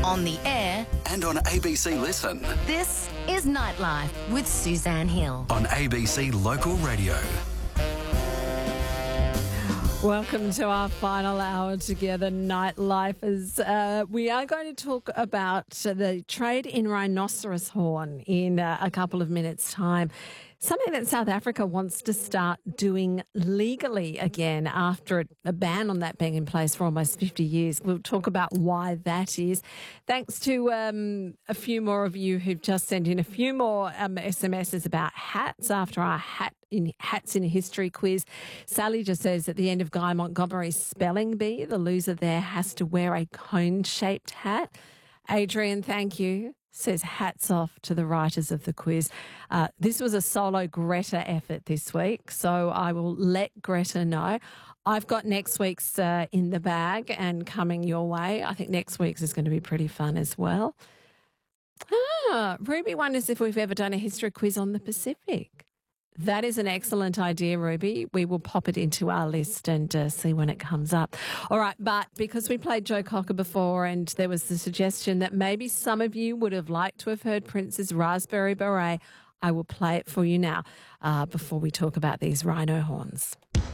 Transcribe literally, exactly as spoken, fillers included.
on the air, and on A B C Listen. this is Nightlife with Suzanne Hill. On A B C Local Radio. Welcome to our final hour together, Nightlifers. Uh, we are going to talk about the trade in rhinoceros horn in uh, a couple of minutes' time. Something that South Africa wants to start doing legally again after a ban on that being in place for almost fifty years. We'll talk about why that is. Thanks to um, a few more of you who've just sent in a few more um, S M Ses about hats after our hat in Hats in History quiz. Sally just says at the end of Guy Montgomery's spelling bee, the loser there has to wear a cone-shaped hat. Adrian, thank you. Says hats off to the writers of the quiz. Uh, this was a solo Greta effort this week, so I will let Greta know. I've got next week's uh, in the bag and coming your way. I think next week's is going to be pretty fun as well. Ah, Ruby wonders if we've ever done a history quiz on the Pacific. That is an excellent idea, Ruby. We will pop it into our list and uh, see when it comes up. All right, but because we played Joe Cocker before and there was the suggestion that maybe some of you would have liked to have heard Prince's Raspberry Beret, I will play it for you now uh, before we talk about these rhino horns.